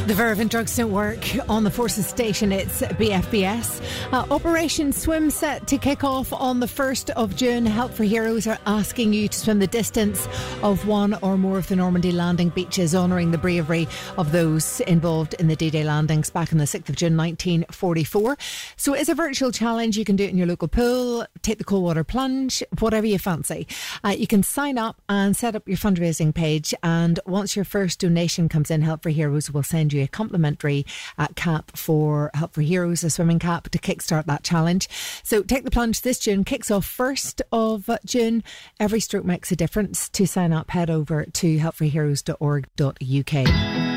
The Verve and Drugs Don't Work on the Forces station. It's BFBS. Operation Swim set to kick off on the 1st of June. Help for Heroes are asking you to swim the distance of one or more of the Normandy landing beaches, honouring the bravery of those involved in the D-Day landings back on the 6th of June 1944. So it's a virtual challenge. You can do it in your local pool, take the cold water plunge, whatever you fancy. You can sign up and set up your fundraising page, and once your first donation comes in, Help for Heroes will send you a complimentary cap for Help for Heroes, a swimming cap, to kickstart that challenge. So take the plunge this June. Kicks off 1st of June. Every stroke makes a difference. To sign up, head over to helpforheroes.org.uk.